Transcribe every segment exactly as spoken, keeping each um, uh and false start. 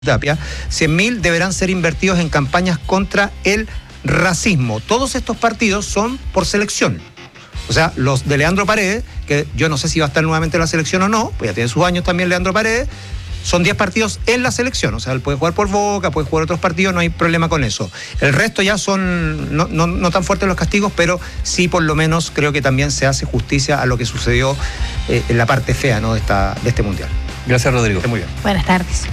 Tapia, cien mil deberán ser invertidos en campañas contra el racismo. Todos estos partidos son por selección. O sea, los de Leandro Paredes, que yo no sé si va a estar nuevamente en la selección o no, pues ya tiene sus años también Leandro Paredes, son diez partidos en la selección. O sea, él puede jugar por Boca, puede jugar otros partidos, no hay problema con eso. El resto ya son no, no, no tan fuertes los castigos, pero sí por lo menos creo que también se hace justicia a lo que sucedió eh, en la parte fea, ¿no?, de, esta, de este Mundial. Gracias, Rodrigo. Muy bien. Buenas tardes.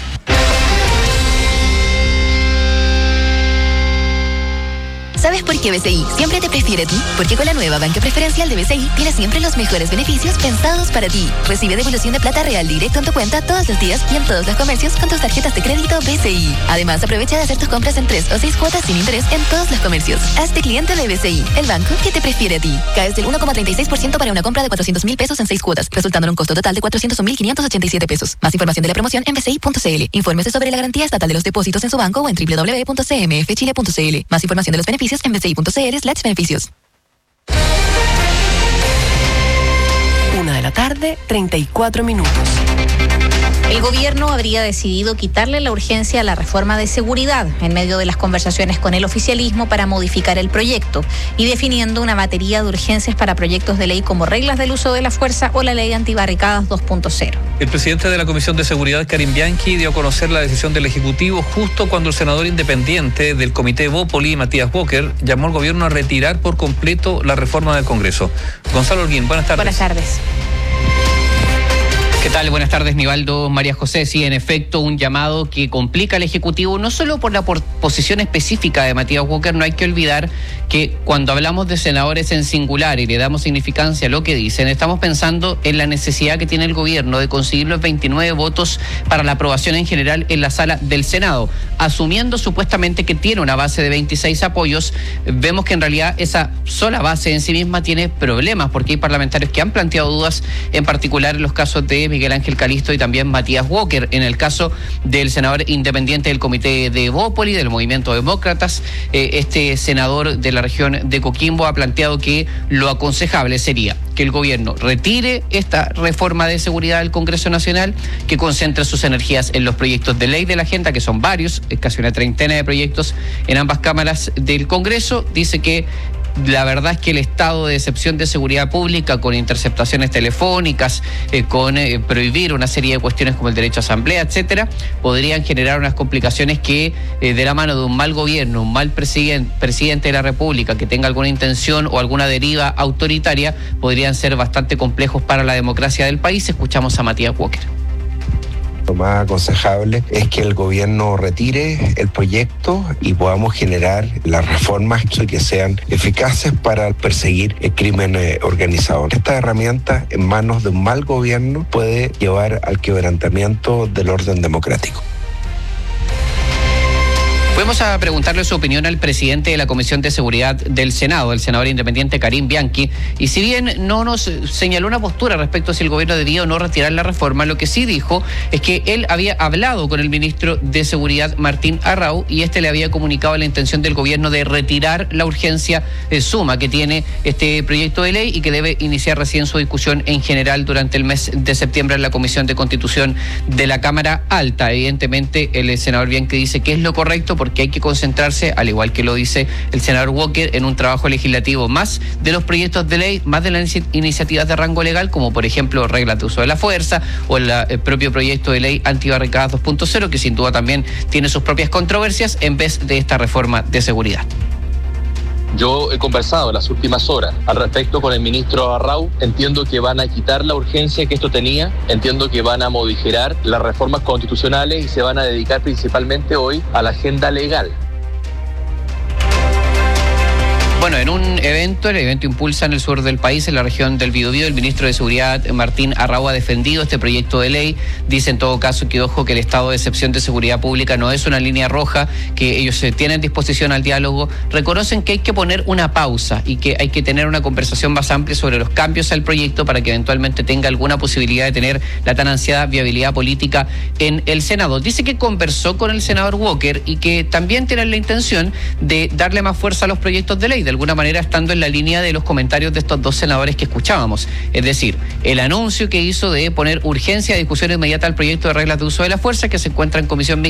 ¿Sabes por qué B C I siempre te prefiere a ti? Porque con la nueva banca preferencial de B C I tienes siempre los mejores beneficios pensados para ti. Recibe devolución de plata real directo en tu cuenta todos los días y en todos los comercios con tus tarjetas de crédito B C I. Además, aprovecha de hacer tus compras en tres o seis cuotas sin interés en todos los comercios. Hazte cliente de B C I, el banco que te prefiere a ti. Caes del uno coma treinta y seis por ciento para una compra de cuatrocientos mil pesos en seis cuotas, resultando en un costo total de cuatrocientos un mil quinientos ochenta y siete pesos. Más información de la promoción en b c i punto c l. Infórmese sobre la garantía estatal de los depósitos en su banco o en w w w punto c m f chile punto c l. Más información de los beneficios en b c i punto c l slash beneficios. Una de la tarde, treinta y cuatro minutos. El gobierno habría decidido quitarle la urgencia a la reforma de seguridad en medio de las conversaciones con el oficialismo para modificar el proyecto y definiendo una batería de urgencias para proyectos de ley como reglas del uso de la fuerza o la ley antibarricadas dos punto cero. El presidente de la Comisión de Seguridad, Karim Bianchi, dio a conocer la decisión del Ejecutivo justo cuando el senador independiente del Comité Evópoli, Matías Walker, llamó al gobierno a retirar por completo la reforma del Congreso. Gonzalo Holguín, buenas tardes. Buenas tardes. ¿Qué tal? Buenas tardes, Nivaldo, María José. Sí, en efecto, un llamado que complica al Ejecutivo, no solo por la por posición específica de Matías Walker. No hay que olvidar que cuando hablamos de senadores en singular y le damos significancia a lo que dicen, estamos pensando en la necesidad que tiene el gobierno de conseguir los veintinueve votos para la aprobación en general en la sala del Senado. Asumiendo supuestamente que tiene una base de veintiséis apoyos, vemos que en realidad esa sola base en sí misma tiene problemas, porque hay parlamentarios que han planteado dudas, en particular en los casos de Miguel Ángel Calisto y también Matías Walker. En el caso del senador independiente del Comité de Evópoli, del Movimiento Demócratas, eh, este senador de la región de Coquimbo ha planteado que lo aconsejable sería que el gobierno retire esta reforma de seguridad del Congreso Nacional, que concentre sus energías en los proyectos de ley de la agenda, que son varios, casi una treintena de proyectos en ambas cámaras del Congreso. Dice que la verdad es que el estado de excepción de seguridad pública, con interceptaciones telefónicas, eh, con eh, prohibir una serie de cuestiones como el derecho a asamblea, etcétera, podrían generar unas complicaciones que, eh, de la mano de un mal gobierno, un mal presidente, presidente de la República que tenga alguna intención o alguna deriva autoritaria, podrían ser bastante complejos para la democracia del país. Escuchamos a Matías Walker. Lo más aconsejable es que el gobierno retire el proyecto y podamos generar las reformas que sean eficaces para perseguir el crimen organizado. Esta herramienta en manos de un mal gobierno puede llevar al quebrantamiento del orden democrático. Fuimos a preguntarle su opinión al presidente de la Comisión de Seguridad del Senado, el senador independiente Karim Bianchi, y si bien no nos señaló una postura respecto a si el gobierno debía o no retirar la reforma, lo que sí dijo es que él había hablado con el ministro de Seguridad, Martín Arrau, y este le había comunicado la intención del gobierno de retirar la urgencia eh, suma que tiene este proyecto de ley y que debe iniciar recién su discusión en general durante el mes de septiembre en la Comisión de Constitución de la Cámara Alta. Evidentemente, el senador Bianchi dice que es lo correcto, porque que hay que concentrarse, al igual que lo dice el senador Walker, en un trabajo legislativo más de los proyectos de ley, más de las iniciativas de rango legal, como por ejemplo reglas de uso de la fuerza o el, el propio proyecto de ley antibarricadas dos punto cero, que sin duda también tiene sus propias controversias, en vez de esta reforma de seguridad. Yo he conversado en las últimas horas al respecto con el ministro Arrau. Entiendo que van a quitar la urgencia que esto tenía, entiendo que van a modificar las reformas constitucionales y se van a dedicar principalmente hoy a la agenda legal. Bueno, en un evento, el evento Impulsa en el sur del país, en la región del Biobío, el ministro de Seguridad, Martín Arrau, ha defendido este proyecto de ley. Dice en todo caso que, ojo, que el estado de excepción de seguridad pública no es una línea roja, que ellos se tienen disposición al diálogo. Reconocen que hay que poner una pausa y que hay que tener una conversación más amplia sobre los cambios al proyecto para que eventualmente tenga alguna posibilidad de tener la tan ansiada viabilidad política en el Senado. Dice que conversó con el senador Walker y que también tienen la intención de darle más fuerza a los proyectos de ley, de alguna manera estando en la línea de los comentarios de estos dos senadores que escuchábamos. Es decir, el anuncio que hizo de poner urgencia a discusión inmediata al proyecto de reglas de uso de la fuerza que se encuentra en comisión